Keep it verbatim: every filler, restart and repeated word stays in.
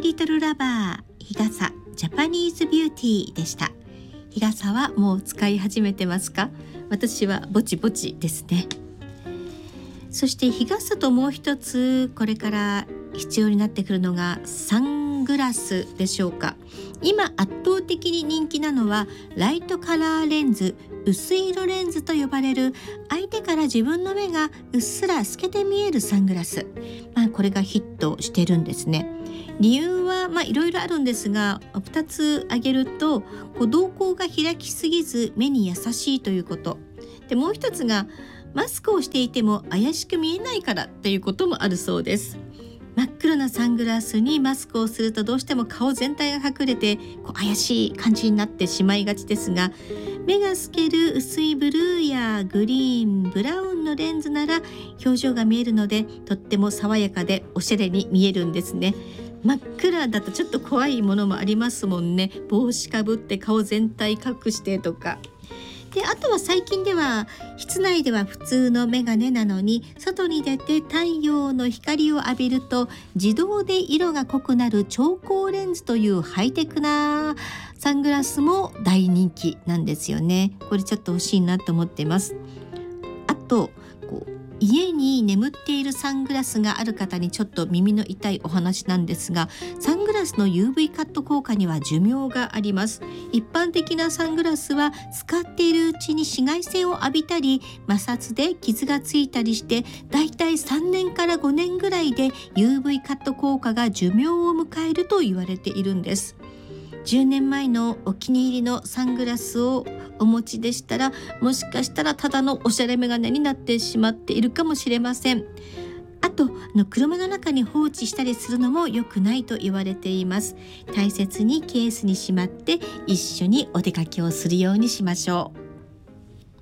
リトルラバー日傘ジャパニーズビューティーでした。日傘はもう使い始めてますか？私はぼちぼちですね。そして日傘ともう一つこれから必要になってくるのがサングラスでしょうか。今圧倒的に人気なのはライトカラーレンズ、薄い色レンズと呼ばれる相手から自分の目がうっすら透けて見えるサングラス、まあ、これがヒットしてるんですね。理由はまあいろいろあるんですが、ふたつ挙げるとこう瞳孔が開きすぎず目に優しいということで、もう一つがマスクをしていても怪しく見えないからということもあるそうです。真っ黒なサングラスにマスクをするとどうしても顔全体が隠れてこう怪しい感じになってしまいがちですが、目が透ける薄いブルーやグリーン、ブラウンのレンズなら表情が見えるのでとっても爽やかでおしゃれに見えるんですね。真っ暗だとちょっと怖いものもありますもんね。帽子かぶって顔全体隠してとかで、あとは最近では室内では普通のメガネなのに外に出て太陽の光を浴びると自動で色が濃くなる調光レンズというハイテクなサングラスも大人気なんですよね。これちょっと欲しいなと思っています。あとこう家に眠っているサングラスがある方にちょっと耳の痛いお話なんですが、サングラスの ユーブイ カット効果には寿命があります。一般的なサングラスは使っているうちに紫外線を浴びたり摩擦で傷がついたりしてだいたいさんねんからごねんぐらいで ユーブイ カット効果が寿命を迎えると言われているんです。じゅうねんまえのお気に入りのサングラスをお持ちでしたら、もしかしたらただのおしゃれメガネになってしまっているかもしれません。あとの車の中に放置したりするのも良くないと言われています。大切にケースにしまって一緒にお出かけをするようにしましょう。